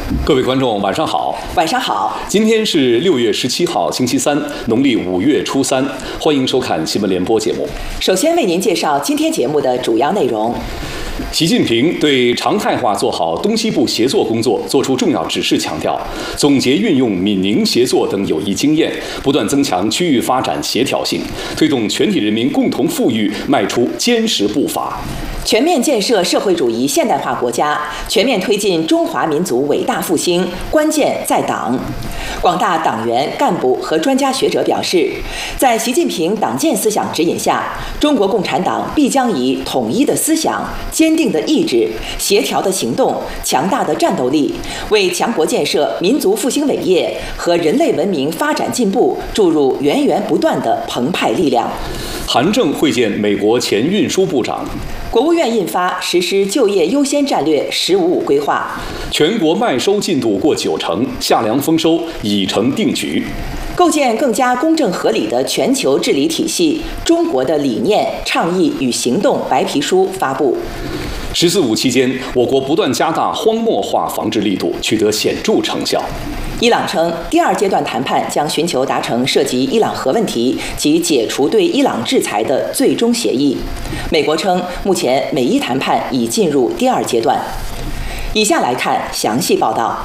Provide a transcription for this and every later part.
各位观众，晚上好。 晚上好。 今天是6月17号，星期三，农历5月初3。欢迎收看新闻联播节目。 首先为您介绍今天节目的主要内容。 习近平对常态化做好东西部协作工作作出重要指示，强调总结运用闽宁协作等有益经验，不断增强区域发展协调性，推动全体人民共同富裕迈出坚实步伐。 全面建设社会主义现代化国家，全面推进中华民族伟大复兴，关键在党。广大党员干部和专家学者表示，在习近平党建思想指引下，中国共产党必将以统一的思想、坚定的意志、协调的行动、强大的战斗力，为强国建设、民族复兴伟业和人类文明发展进步注入源源不断的澎湃力量。 韩正会见美国前运输部长。 国务院印发实施就业优先战略“15+5”规划。 全国麦收进度过90%，夏粮丰收已成定局。 构建更加公正合理的全球治理体系，中国的理念、倡议与行动白皮书发布。 “14+5”期间，我国不断加大荒漠化防治力度，取得显著成效。 伊朗称，第2阶段谈判将寻求达成涉及伊朗核问题及解除对伊朗制裁的最终协议。美国称，目前美伊谈判已进入第2阶段。以下来看详细报道。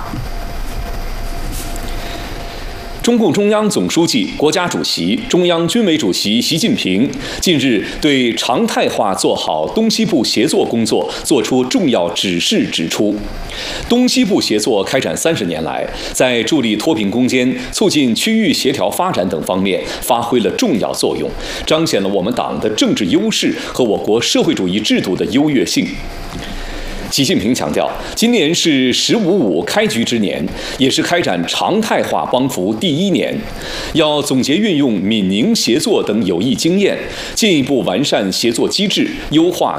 中共中央总书记、国家主席、中央军委主席习近平近日对常态化做好东西部协作工作作出重要指示，指出，东西部协作开展30年来，在助力脱贫攻坚、促进区域协调发展等方面发挥了重要作用，彰显了我们党的政治优势和我国社会主义制度的优越性。习近平强调，今年是“15+5”开局之年，也是开展常态化帮扶第1年，要总结运用闽宁协作等有益经验，进一步完善协作机制，优化